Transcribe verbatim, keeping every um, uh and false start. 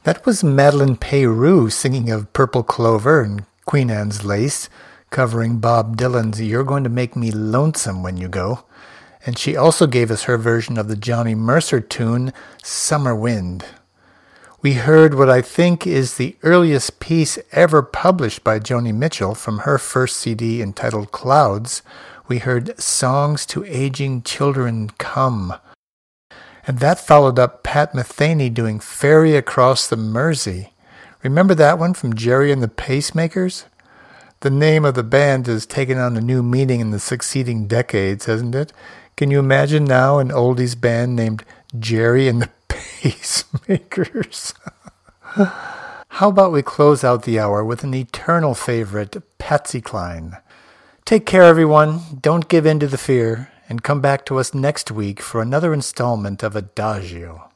That was Madeleine Peyrou singing of Purple Clover and Queen Anne's Lace, covering Bob Dylan's You're Going to Make Me Lonesome When You Go. And she also gave us her version of the Johnny Mercer tune, Summer Wind. We heard what I think is the earliest piece ever published by Joni Mitchell from her first C D entitled Clouds. We heard Songs to Aging Children Come. And that followed up Pat Metheny doing Ferry Across the Mersey. Remember that one from Jerry and the Pacemakers? The name of the band has taken on a new meaning in the succeeding decades, hasn't it? Can you imagine now an oldies band named Jerry and the Pacemakers? How about we close out the hour with an eternal favorite, Patsy Cline. Take care, everyone. Don't give in to the fear, and come back to us next week for another installment of Adagio.